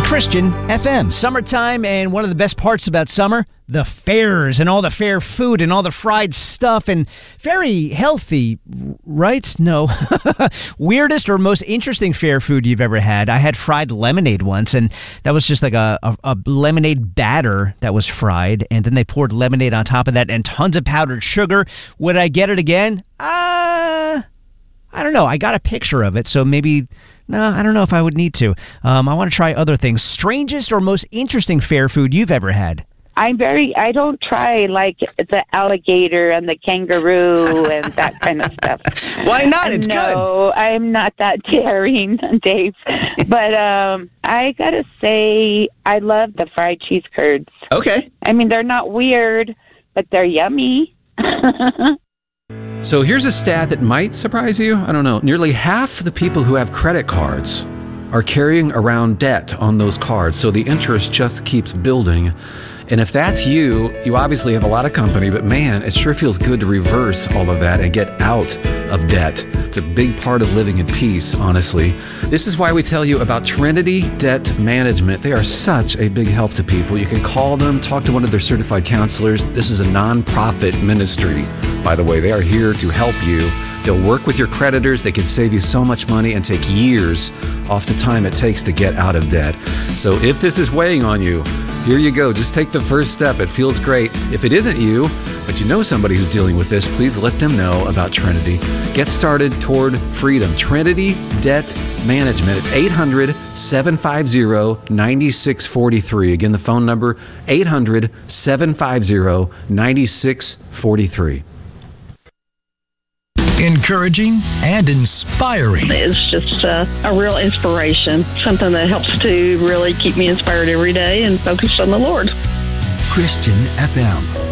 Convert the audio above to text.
Christian FM. Summertime, and one of the best parts about summer, the fairs and all the fair food and all the fried stuff and very healthy, right? No. Weirdest or most interesting fair food you've ever had? I had fried lemonade once, and that was just like a lemonade batter that was fried, and then they poured lemonade on top of that and tons of powdered sugar. Would I get it again? I don't know. I got a picture of it, so maybe... No, I don't know if I would need to. I want to try other things. Strangest or most interesting fair food you've ever had? I don't try like the alligator and the kangaroo and that kind of stuff. Why not? It's good. No, I'm not that daring, Dave. But I got to say, I love the fried cheese curds. Okay. I mean, they're not weird, but they're yummy. So here's a stat that might surprise you. I don't know. Nearly half the people who have credit cards are carrying around debt on those cards. So the interest just keeps building. And if that's you, you obviously have a lot of company, but man, it sure feels good to reverse all of that and get out of debt. It's a big part of living in peace, honestly. This is why we tell you about Trinity Debt Management. They are such a big help to people. You can call them, talk to one of their certified counselors. This is a nonprofit ministry, by the way. They are here to help you. They'll work with your creditors. They can save you so much money and take years off the time it takes to get out of debt. So if this is weighing on you, here you go. Just take the first step. It feels great. If it isn't you, but you know somebody who's dealing with this, please let them know about Trinity. Get started toward freedom. Trinity Debt Management. It's 800-750-9643. Again, the phone number, 800-750-9643. Encouraging and inspiring. It's just a real inspiration, something that helps to really keep me inspired every day and focused on the Lord. Christian FM.